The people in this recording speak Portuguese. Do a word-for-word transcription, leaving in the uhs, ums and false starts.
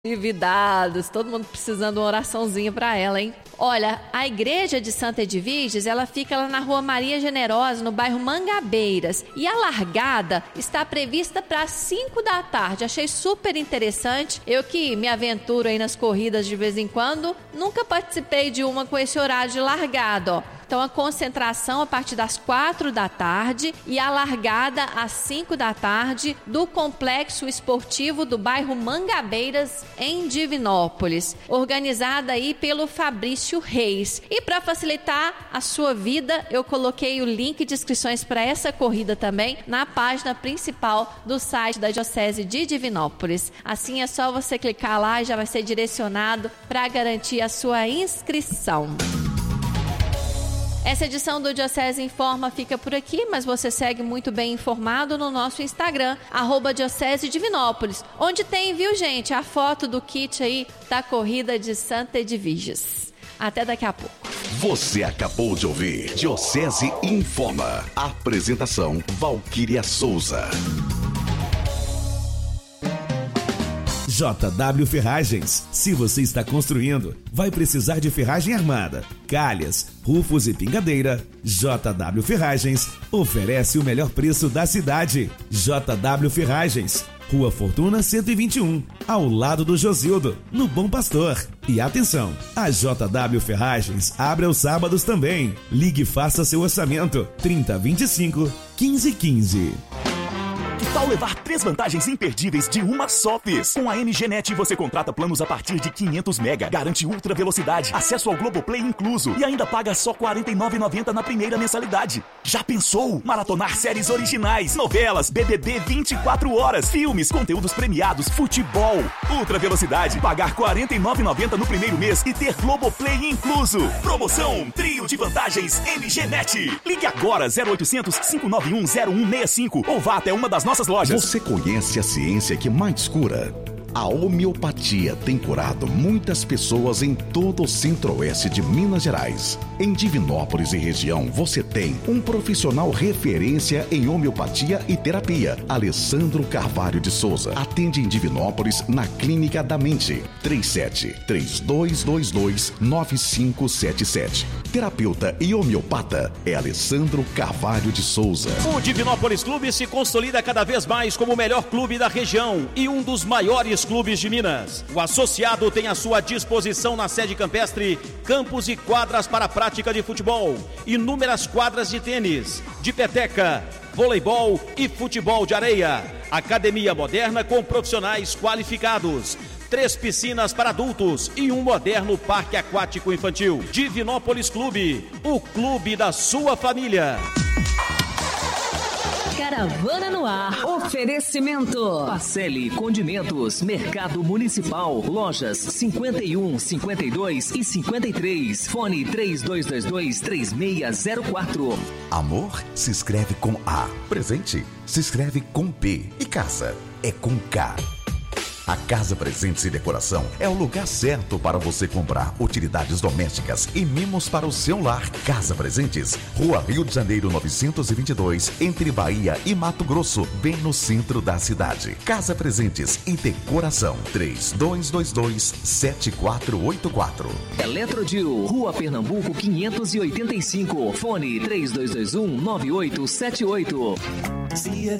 Convidados, todo mundo precisando de uma oraçãozinha para ela, hein? Olha, a igreja de Santa Edviges, ela fica lá na Rua Maria Generosa, no bairro Mangabeiras. E a largada está prevista para cinco da tarde. Achei super interessante. Eu que me aventuro aí nas corridas de vez em quando, nunca participei de uma com esse horário de largada, ó. Então, a concentração a partir das quatro da tarde e a largada às cinco da tarde do Complexo Esportivo do bairro Mangabeiras, em Divinópolis. Organizada aí pelo Fabrício Reis. E para facilitar a sua vida, eu coloquei o link de inscrições para essa corrida também na página principal do site da Diocese de Divinópolis. Assim é só você clicar lá e já vai ser direcionado para garantir a sua inscrição. Essa edição do Diocese Informa fica por aqui, mas você segue muito bem informado no nosso Instagram, arroba Diocese Divinópolis, onde tem, viu gente, a foto do kit aí da corrida de Santa Edviges. Até daqui a pouco. Você acabou de ouvir Diocese Informa. Apresentação Valquíria Souza. J W Ferragens. Se você está construindo, vai precisar de ferragem armada, calhas, rufos e pingadeira. J W Ferragens oferece o melhor preço da cidade. J W Ferragens, Rua Fortuna cento e vinte e um, ao lado do Josildo, no Bom Pastor. E atenção, a J W Ferragens abre aos sábados também. Ligue e faça seu orçamento. trinta, vinte e cinco, quinze, quinze. Que tal levar três vantagens imperdíveis de uma só vez? Com a M G Net você contrata planos a partir de quinhentos mega, garante ultra velocidade, acesso ao Globoplay incluso e ainda paga só quarenta e nove reais e noventa centavos na primeira mensalidade. Já pensou? Maratonar séries originais, novelas, B B B vinte e quatro horas, filmes, conteúdos premiados, futebol. Ultra velocidade, pagar quarenta e nove reais e noventa centavos no primeiro mês e ter Globoplay incluso. Promoção Trio de Vantagens M G Net. Ligue agora zero oitocentos, cinco nove um, zero um seis cinco ou vá até uma das nossas lojas. Você conhece a ciência que mais cura? A homeopatia tem curado muitas pessoas em todo o centro-oeste de Minas Gerais. Em Divinópolis e região, você tem um profissional referência em homeopatia e terapia, Alessandro Carvalho de Souza. Atende em Divinópolis na Clínica da Mente, três sete três dois dois dois nove cinco sete sete. Terapeuta e homeopata é Alessandro Carvalho de Souza. O Divinópolis Clube se consolida cada vez mais como o melhor clube da região e um dos maiores clubes de Minas. O associado tem à sua disposição na sede campestre campos e quadras para a prática de futebol, inúmeras quadras de tênis, de peteca, voleibol e futebol de areia, academia moderna com profissionais qualificados, três piscinas para adultos e um moderno parque aquático infantil. Divinópolis Clube, o clube da sua família. Caravana no ar. Oferecimento. Pacelli Condimentos, Mercado Municipal, lojas cinquenta e um, cinquenta e dois e cinquenta e três. Fone três dois dois dois, três seis zero quatro. Amor se escreve com A. Presente se escreve com P. E casa é com K. A Casa Presentes e Decoração é o lugar certo para você comprar utilidades domésticas e mimos para o seu lar. Casa Presentes, Rua Rio de Janeiro novecentos e vinte e dois, entre Bahia e Mato Grosso, bem no centro da cidade. Casa Presentes e Decoração, três dois dois dois, sete quatro oito quatro. Eletrodil, Rua Pernambuco quinhentos e oitenta e cinco, fone três dois dois um, nove oito sete oito. Se é